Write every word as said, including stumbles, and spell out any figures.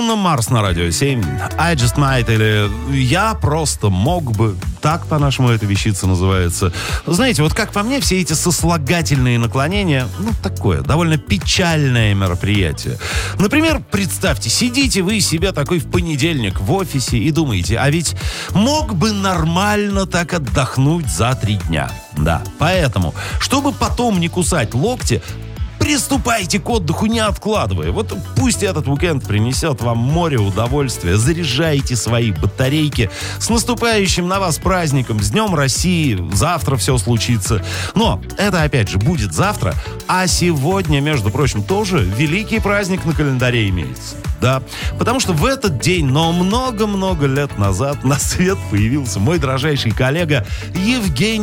Бруно Марс на Радио семь. I just might, или я просто мог бы. Так, по-нашему, эта вещица называется. Знаете, вот как по мне, все эти сослагательные наклонения, ну, такое, довольно печальное мероприятие. Например, представьте, сидите вы себе такой в понедельник в офисе и думаете, а ведь мог бы нормально так отдохнуть за три дня. Да, поэтому, чтобы потом не кусать локти, приступайте к отдыху, не откладывая. Вот пусть этот уикенд принесет вам море удовольствия. Заряжайте свои батарейки. С наступающим на вас праздником, с Днем России. Завтра все случится. Но это, опять же, будет завтра. А сегодня, между прочим, тоже великий праздник на календаре имеется. Да, потому что в этот день, но много-много лет назад на свет появился мой дрожайший коллега Евгений